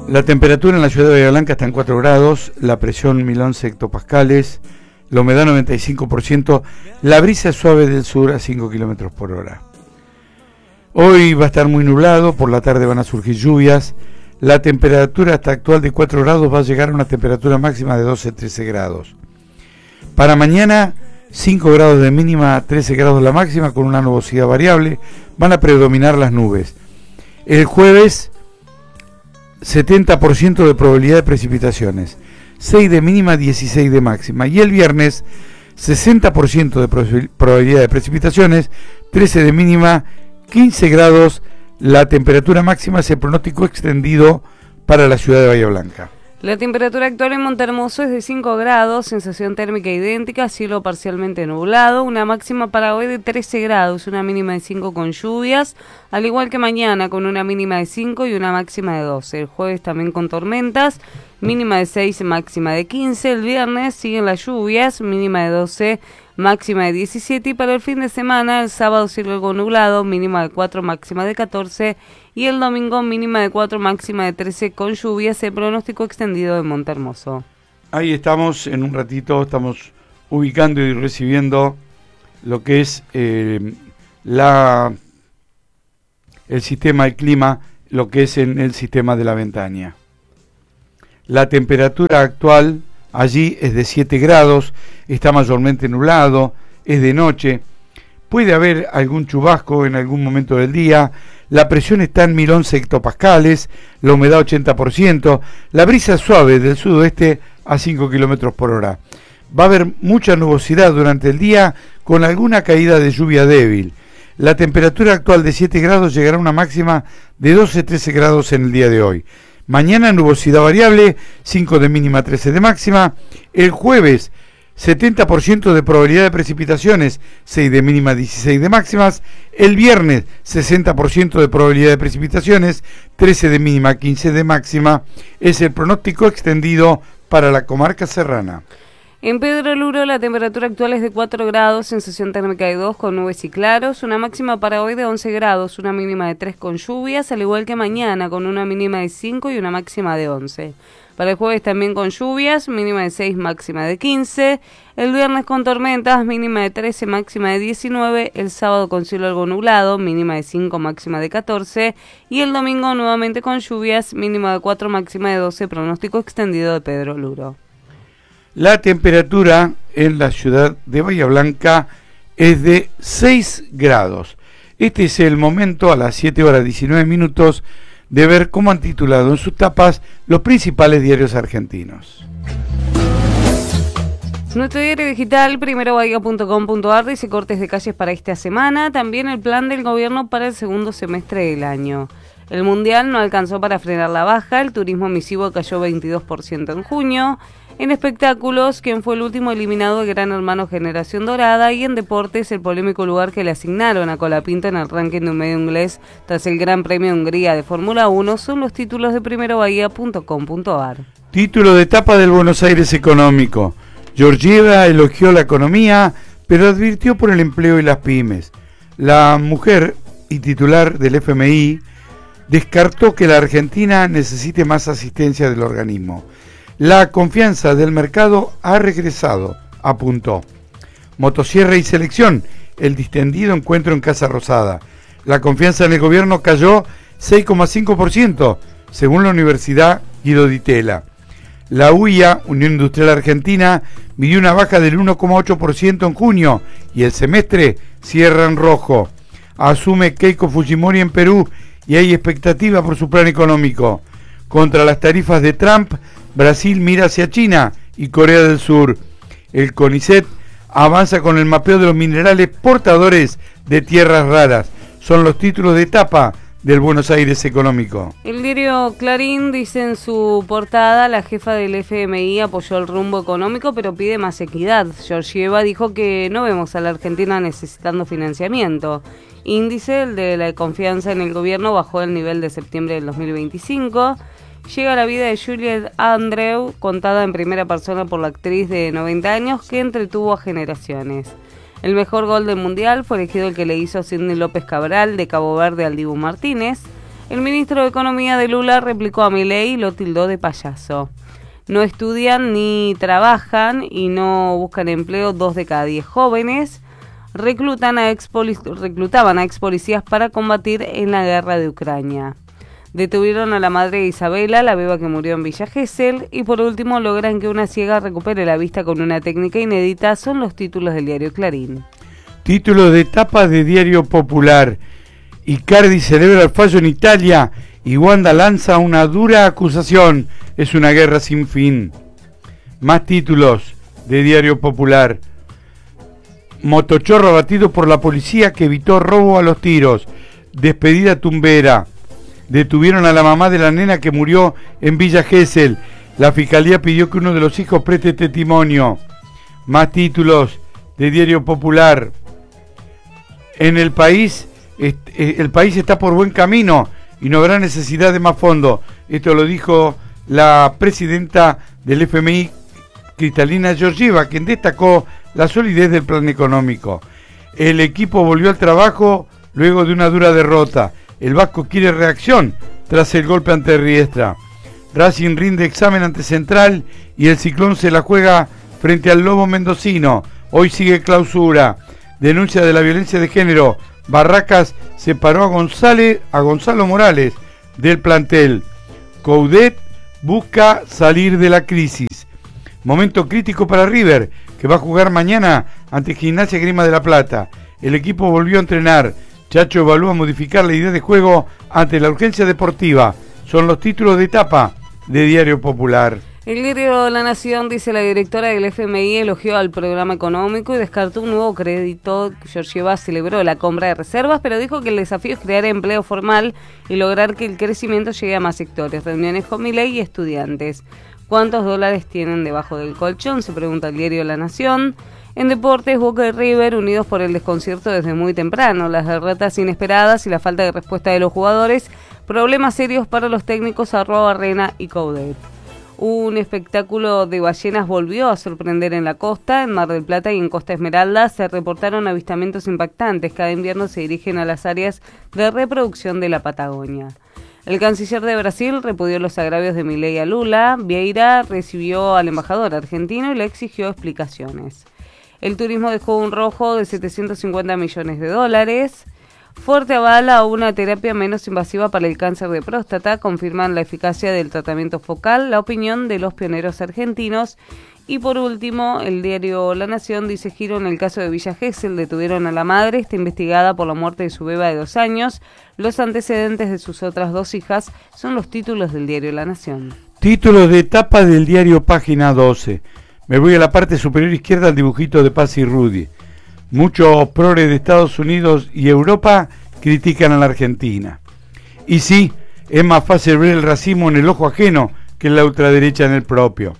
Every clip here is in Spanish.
La temperatura en la ciudad de Bahía Blanca está en 4 grados, la presión 1011 hectopascales, la humedad 95%, la brisa suave del sur a 5 kilómetros por hora. Hoy va a estar muy nublado, por la tarde van a surgir lluvias, la temperatura hasta actual de 4 grados va a llegar a una temperatura máxima de 12-13 grados. Para mañana, 5 grados de mínima, 13 grados la máxima, con una nubosidad variable, van a predominar las nubes. El jueves, 70% de probabilidad de precipitaciones, 6 de mínima, 16 de máxima. Y el viernes, 60% de probabilidad de precipitaciones, 13 de mínima, 15 grados. La temperatura máxima es el pronóstico extendido para la ciudad de Bahía Blanca. La temperatura actual en Montehermoso es de 5 grados, sensación térmica idéntica, cielo parcialmente nublado, una máxima para hoy de 13 grados, una mínima de 5 con lluvias, al igual que mañana con una mínima de 5 y una máxima de 12. El jueves también con tormentas, mínima de 6, máxima de 15. El viernes siguen las lluvias, mínima de 12, máxima de 17. Y para el fin de semana, el sábado cielo algo nublado, mínima de 4, máxima de 14. Y el domingo mínima de 4, máxima de 13 con lluvias, el pronóstico extendido de Montehermoso. Ahí estamos, en un ratito estamos ubicando y recibiendo lo que es el sistema del clima, lo que es en el sistema de la Ventaña. La temperatura actual allí es de 7 grados, está mayormente nublado, es de noche, puede haber algún chubasco en algún momento del día. La presión está en 1011 hectopascales, la humedad 80%, la brisa suave del sudoeste a 5 kilómetros por hora. Va a haber mucha nubosidad durante el día con alguna caída de lluvia débil. La temperatura actual de 7 grados llegará a una máxima de 12-13 grados en el día de hoy. Mañana nubosidad variable, 5 de mínima, 13 de máxima. El jueves 70% de probabilidad de precipitaciones, 6 de mínima, 16 de máximas. El viernes, 60% de probabilidad de precipitaciones, 13 de mínima, 15 de máxima. Es el pronóstico extendido para la comarca serrana. En Pedro Luro la temperatura actual es de 4 grados, sensación térmica de 2 con nubes y claros, una máxima para hoy de 11 grados, una mínima de 3 con lluvias, al igual que mañana con una mínima de 5 y una máxima de 11. Para el jueves también con lluvias, mínima de 6, máxima de 15. El viernes con tormentas, mínima de 13, máxima de 19. El sábado con cielo algo nublado, mínima de 5, máxima de 14. Y el domingo nuevamente con lluvias, mínima de 4, máxima de 12. Pronóstico extendido de Pedro Luro. La temperatura en la ciudad de Bahía Blanca es de 6 grados. Este es el momento, a las 7 horas 19 minutos, de ver cómo han titulado en sus tapas los principales diarios argentinos. Nuestro diario digital, primerobahía.com.ar, dice cortes de calles para esta semana. También el plan del gobierno para el segundo semestre del año. El mundial no alcanzó para frenar la baja, el turismo emisivo cayó 22% en junio. En espectáculos, quien fue el último eliminado de Gran Hermano Generación Dorada, y en deportes, el polémico lugar que le asignaron a Colapinto en el ranking de un medio inglés tras el Gran Premio de Hungría de Fórmula 1 son los títulos de primerobahía.com.ar. Título de tapa del Buenos Aires Económico. Georgieva elogió la economía, pero advirtió por el empleo y las pymes. La mujer y titular del FMI descartó que la Argentina necesite más asistencia del organismo. La confianza del mercado ha regresado, apuntó. Motosierra y selección, el distendido encuentro en Casa Rosada. La confianza en el gobierno cayó 6,5%, según la Universidad Guido Di Tella. La UIA, Unión Industrial Argentina, midió una baja del 1,8% en junio y el semestre cierra en rojo. Asume Keiko Fujimori en Perú y hay expectativa por su plan económico. Contra las tarifas de Trump, Brasil mira hacia China y Corea del Sur. El CONICET avanza con el mapeo de los minerales portadores de tierras raras. Son los títulos de tapa del Buenos Aires Económico. El diario Clarín dice en su portada: la jefa del FMI apoyó el rumbo económico pero pide más equidad. Georgieva dijo que no vemos a la Argentina necesitando financiamiento. Índice, el de la confianza en el gobierno, bajó el nivel de septiembre del 2025. Llega la vida de Juliette Andreu, contada en primera persona por la actriz de 90 años que entretuvo a generaciones. El mejor gol del Mundial fue elegido el que le hizo Sidney López Cabral de Cabo Verde al Dibu Martínez. El ministro de Economía de Lula replicó a Milei y lo tildó de payaso. No estudian ni trabajan y no buscan empleo 2 de cada 10 jóvenes. Reclutaban a ex policías para combatir en la guerra de Ucrania. Detuvieron a la madre de Isabela, la beba que murió en Villa Gesell, y por último logran que una ciega recupere la vista con una técnica inédita. Son los títulos del diario Clarín. Título de tapa de Diario Popular. Icardi celebra el fallo en Italia y Wanda lanza una dura acusación. Es una guerra sin fin. Más títulos de Diario Popular. Motochorro abatido por la policía que evitó robo a los tiros. Despedida tumbera. Detuvieron a la mamá de la nena que murió en Villa Gesell. La fiscalía pidió que uno de los hijos preste testimonio. Más títulos de Diario Popular. En el país está por buen camino y no habrá necesidad de más fondos. Esto lo dijo la presidenta del FMI, Kristalina Georgieva, quien destacó la solidez del plan económico. El equipo volvió al trabajo luego de una dura derrota. El Vasco quiere reacción tras el golpe ante Riestra. Racing rinde examen ante Central y el Ciclón se la juega frente al Lobo Mendocino. Hoy sigue clausura. Denuncia de la violencia de género. Barracas separó a Gonzalo Morales del plantel. Coudet busca salir de la crisis. Momento crítico para River, que va a jugar mañana ante Gimnasia Grima de la Plata. El equipo volvió a entrenar. Chacho evalúa modificar la idea de juego ante la urgencia deportiva. Son los títulos de etapa de Diario Popular. El diario La Nación dice: la directora del FMI elogió al programa económico y descartó un nuevo crédito. Georgieva celebró la compra de reservas, pero dijo que el desafío es crear empleo formal y lograr que el crecimiento llegue a más sectores. Reuniones con Milei y estudiantes. ¿Cuántos dólares tienen debajo del colchón?, se pregunta el diario La Nación. En deportes, Boca y River unidos por el desconcierto desde muy temprano. Las derrotas inesperadas y la falta de respuesta de los jugadores. Problemas serios para los técnicos Arrobarrena y Coudet. Un espectáculo de ballenas volvió a sorprender en la costa. En Mar del Plata y en Costa Esmeralda se reportaron avistamientos impactantes. Cada invierno se dirigen a las áreas de reproducción de la Patagonia. El canciller de Brasil repudió los agravios de Milei a Lula. Vieira recibió al embajador argentino y le exigió explicaciones. El turismo dejó un rojo de 750 millones de dólares. Fuerte avala a una terapia menos invasiva para el cáncer de próstata. Confirman la eficacia del tratamiento focal, la opinión de los pioneros argentinos. Y por último, el diario La Nación dice: giro en el caso de Villa Gesell. Detuvieron a la madre, está investigada por la muerte de su beba de 2 años. Los antecedentes de sus otras 2 hijas son los títulos del diario La Nación. Títulos de etapa del diario Página 12. Me voy a la parte superior izquierda al dibujito de Paz y Rudy. Muchos progres de Estados Unidos y Europa critican a la Argentina. Y sí, es más fácil ver el racismo en el ojo ajeno que en la ultraderecha en el propio.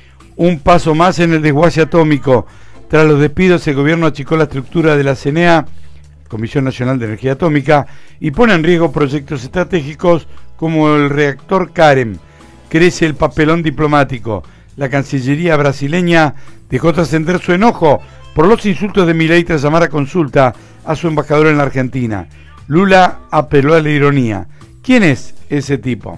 Un paso más en el desguace atómico. Tras los despidos, el gobierno achicó la estructura de la CNA, Comisión Nacional de Energía Atómica, y pone en riesgo proyectos estratégicos como el reactor Karen. Crece el papelón diplomático. La Cancillería brasileña dejó trascender su enojo por los insultos de Milei tras llamar a consulta a su embajador en la Argentina. Lula apeló a la ironía. ¿Quién es ese tipo?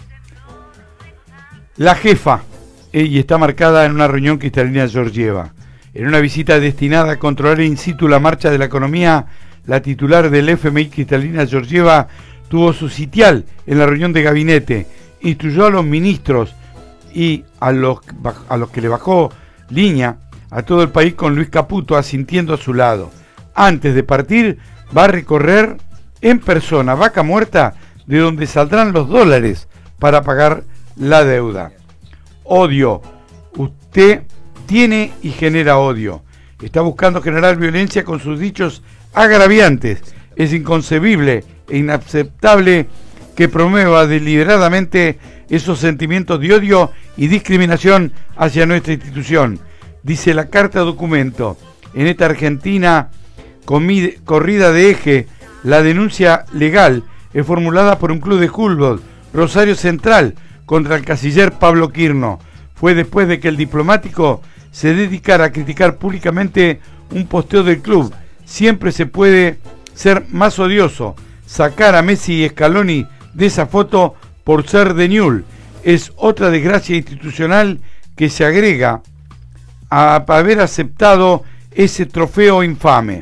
La jefa, y está marcada en una reunión Kristalina Georgieva. En una visita destinada a controlar in situ la marcha de la economía, la titular del FMI, Kristalina Georgieva, tuvo su sitial en la reunión de gabinete, instruyó a los ministros y a los que le bajó línea a todo el país, con Luis Caputo asintiendo a su lado. Antes de partir, va a recorrer en persona Vaca Muerta, de donde saldrán los dólares para pagar la deuda. Odio. Usted tiene y genera odio. Está buscando generar violencia con sus dichos agraviantes. Es inconcebible e inaceptable que promueva deliberadamente esos sentimientos de odio y discriminación hacia nuestra institución. Dice la carta documento. En esta Argentina corrida de eje, la denuncia legal es formulada por un club de fútbol, Rosario Central, contra el canciller Pablo Quirno. Fue después de que el diplomático se dedicara a criticar públicamente un posteo del club. Siempre se puede ser más odioso. Sacar a Messi y Scaloni de esa foto por ser de Newell. Es otra desgracia institucional que se agrega a haber aceptado ese trofeo infame.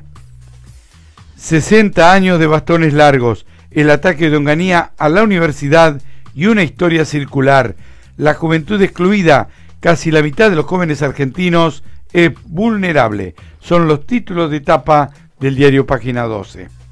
60 años de bastones largos, el ataque de Onganía a la universidad y una historia circular. La juventud excluida, casi la mitad de los jóvenes argentinos es vulnerable. Son los títulos de tapa del diario Página 12.